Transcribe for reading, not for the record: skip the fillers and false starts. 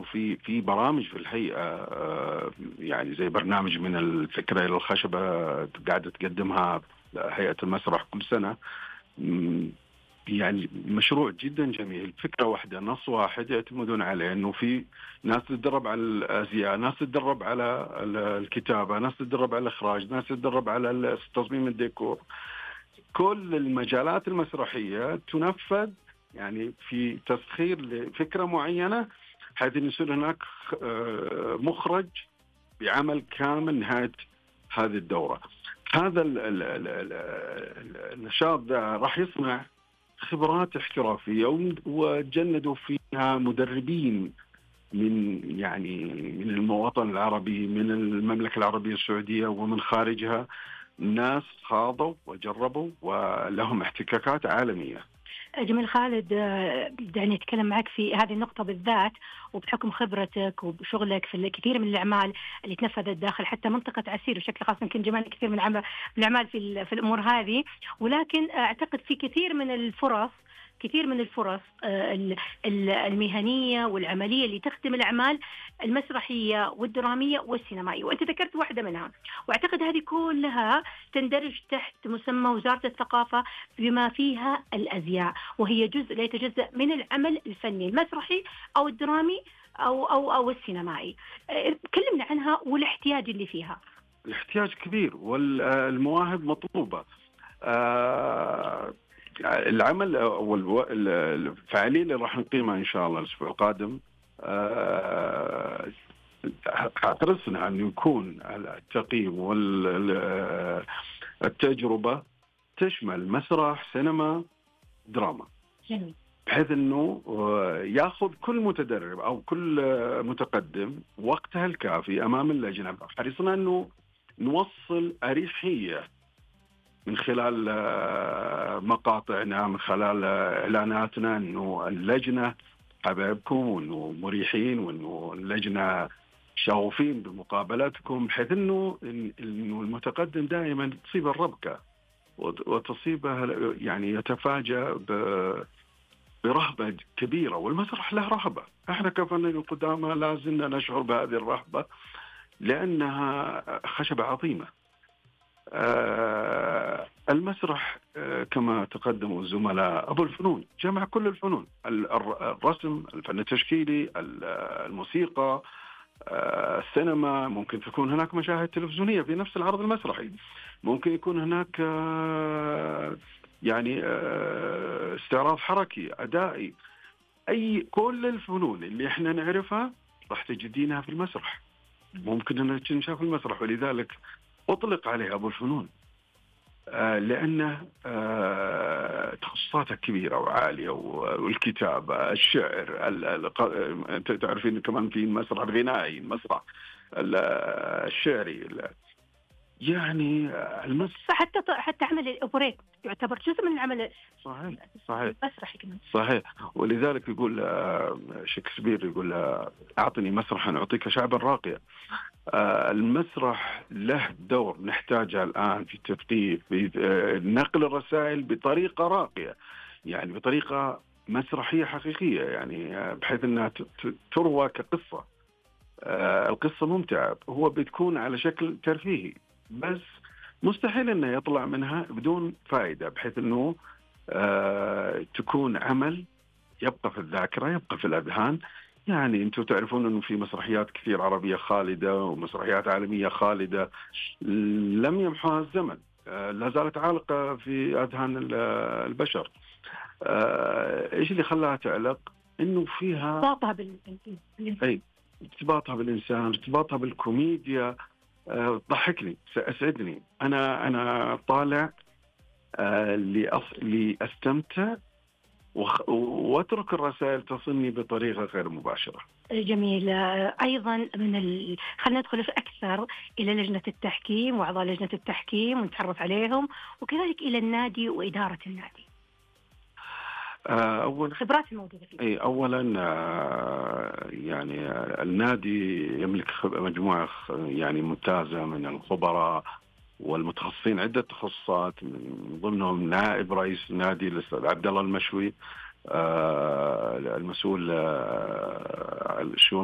في برامج في الهيئة، يعني زي برنامج من الفكرة إلى الخشبة قاعدة تقدمها هيئة المسرح كل سنة. يعني مشروع جدا جميل، فكرة واحدة، نص واحد يعتمدون عليه، إنه في ناس تتدرب على الأزياء، ناس تتدرب على الكتابة، ناس تتدرب على الإخراج، ناس تتدرب على تصميم الديكور. كل المجالات المسرحية تنفذ يعني في تسخير لفكرة معينة، حيث يصير هناك مخرج بعمل كامل نهاية هذه الدورة. هذا النشاط راح يصنع خبرات احترافية، وجندوا فيها مدربين من الوطن العربي، من المملكة العربية السعودية ومن خارجها، ناس خاضوا وجربوا ولهم احتكاكات عالمية. جميل خالد، دعني أتكلم معك في هذه النقطة بالذات، وبحكم خبرتك وشغلك في الكثير من الأعمال اللي تنفذت داخل حتى منطقة عسير بشكل خاص. يمكن جمال كثير من الأعمال في الأمور هذه، ولكن أعتقد في كثير من الفرص المهنية والعملية اللي تخدم الأعمال المسرحية والدرامية والسينمائية، وأنت ذكرت واحدة منها، وأعتقد هذه كلها تندرج تحت مسمى وزارة الثقافة بما فيها الأزياء، وهي جزء لا يتجزأ من العمل الفني المسرحي أو الدرامي أو السينمائي. كلمنا عنها والاحتياج اللي فيها. الاحتياج كبير والمواهب مطلوبة. العمل والفعالية اللي راح نقيمها إن شاء الله الأسبوع القادم، حرصنا أن يكون التقييم والتجربة تشمل مسرح، سينما، دراما، جميل. بحيث أنه يأخذ كل متدرب أو كل متقدم وقتها الكافي أمام اللجنة. حرصنا أنه نوصل أريحية من خلال مقاطعنا، من خلال إعلاناتنا، أنه اللجنة حبايبكم، وأنه مريحين، وأنه اللجنة شغوفين بمقابلاتكم، بحيث أنه المتقدم دائما تصيب الربكة وتصيبه يعني يتفاجأ برهبة كبيرة، والمسرح له رهبة. احنا كفنانين القدامى لازلنا نشعر بهذه الرهبة لأنها خشبة عظيمة. المسرح كما تقدموا الزملاء أبو الفنون، جمع كل الفنون، الرسم، الفن التشكيلي، الموسيقى، السينما. ممكن تكون هناك مشاهد تلفزيونية في نفس العرض المسرحي، ممكن يكون هناك استعراض حركي أدائي. كل الفنون اللي احنا نعرفها راح تجدينها في المسرح، ممكن أن تنشاف في المسرح، ولذلك أطلق عليه أبو الفنون، لأنه تخصصاته كبيرة وعالية، والكتابة، الشعر، أنت تعرفين كمان في المسرح الغنائي، المسرح الشعري، يعني حتى عمل الأوبريت يعتبر جزء من العمل. صحيح المسرحي كمان. صحيح. ولذلك يقول شكسبير، يقول أعطني مسرحا أعطيك شعبا راقيا. المسرح له دور نحتاجه الآن في التثقيف، في نقل الرسائل بطريقة راقية، يعني بطريقة مسرحية حقيقية، يعني بحيث أنها تروى كقصة. القصة ممتعة، هو بتكون على شكل ترفيهي، بس مستحيل أنه يطلع منها بدون فائدة، بحيث أنه تكون عمل يبقى في الذاكرة، يبقى في الأذهان. يعني أنتم تعرفون أنه في مسرحيات كثير عربية خالدة ومسرحيات عالمية خالدة لم يمحوها الزمن، لا زالت عالقة في أذهان البشر. إيش اللي خلاها تعلق؟ إنه فيها ارتباطها بالإنسان، ارتباطها بالإنسان، ارتباطها بالكوميديا. ضحكني، أسعدني، أنا طالع لأستمتع واترك الرسائل تصلني بطريقة غير مباشرة. جميل. أيضا خلينا ندخل أكثر إلى لجنة التحكيم وأعضاء لجنة التحكيم ونتعرف عليهم، وكذلك إلى النادي وإدارة النادي. الخبرات الموجودة فيه. أولا يعني النادي يملك مجموعة يعني ممتازة من الخبراء والمتخصصين، عدة تخصصات، من ضمنهم نائب رئيس النادي الأستاذ عبد الله المشوي، المسؤول الشؤون